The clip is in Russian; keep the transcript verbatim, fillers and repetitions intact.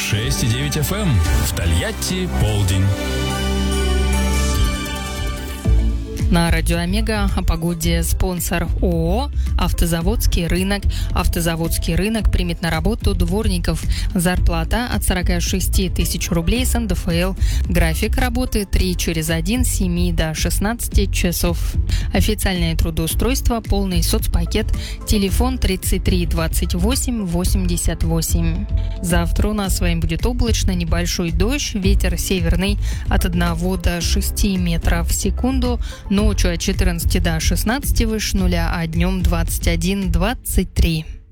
шесть и девять эф эм. В Тольятти полдень. На радио Омега о погоде спонсор ООО «Автозаводский рынок». Автозаводский рынок примет на работу дворников. Зарплата от сорок шесть тысяч рублей с эн дэ эф эл. График работы три через один с семи до шестнадцати часов. Официальное трудоустройство, полный соцпакет. Телефон тридцать три двадцать восемь восемьдесят восемь. Завтра у нас с вами будет облачно, небольшой дождь, ветер северный от одного до шести метров в секунду. Ночью от четырнадцати до шестнадцати выше нуля, а днем двадцать один двадцать три.